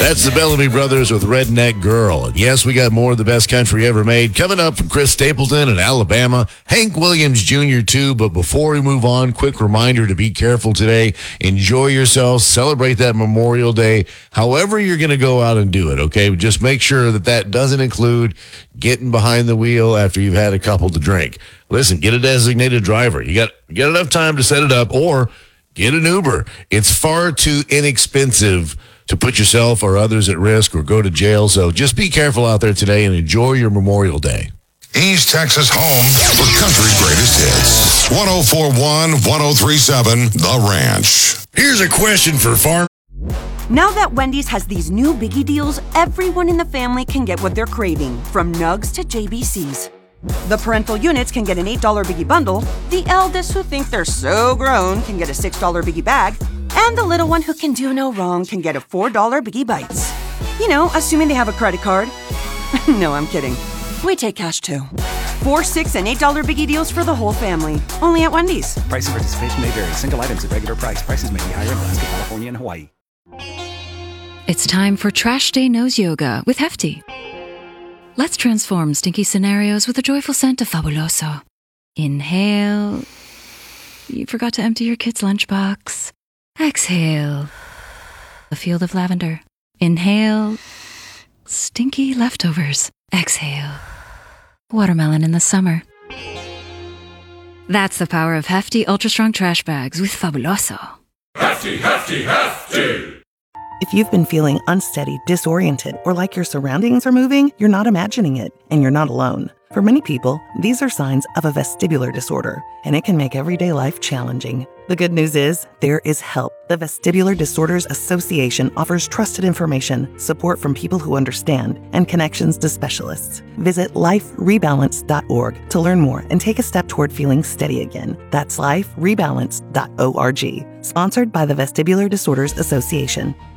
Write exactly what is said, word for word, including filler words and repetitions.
That's the Bellamy Brothers with Redneck Girl. And yes, we got more of the best country ever made coming up from Chris Stapleton in Alabama, Hank Williams Junior too. But before we move on, quick reminder to be careful today. Enjoy yourselves. Celebrate that Memorial Day, however you're going to go out and do it, okay? Just make sure that that doesn't include getting behind the wheel after you've had a couple to drink. Listen, get a designated driver. You got, get enough time to set it up, or get an Uber. It's far too inexpensive to put yourself or others at risk or go to jail. So just be careful out there today and enjoy your Memorial Day. East Texas home for country's greatest hits. one oh four one, one oh three seven, The Ranch. Here's a question for farm. Now that Wendy's has these new biggie deals, everyone in the family can get what they're craving, from nugs to J B Cs. The parental units can get an eight dollar biggie bundle, the eldest who think they're so grown can get a six dollar biggie bag, and the little one who can do no wrong can get a four dollar Biggie Bites. You know, assuming they have a credit card. No, I'm kidding. We take cash too. Four, six, and eight dollar Biggie deals for the whole family. Only at Wendy's. Price and participation may vary. Single items at regular price. Prices may be higher in Alaska, California, and Hawaii. It's time for Trash Day Nose Yoga with Hefty. Let's transform stinky scenarios with a joyful scent of Fabuloso. Inhale. You forgot to empty your kid's lunchbox. Exhale. A field of lavender. Inhale. Stinky leftovers. Exhale. Watermelon in the summer. That's the power of Hefty Ultra Strong Trash Bags with Fabuloso. Hefty, hefty, hefty! If you've been feeling unsteady, disoriented, or like your surroundings are moving, you're not imagining it, and you're not alone. For many people, these are signs of a vestibular disorder, and it can make everyday life challenging. The good news is, there is help. The Vestibular Disorders Association offers trusted information, support from people who understand, and connections to specialists. Visit life rebalance dot org to learn more and take a step toward feeling steady again. That's life rebalance dot org. Sponsored by the Vestibular Disorders Association.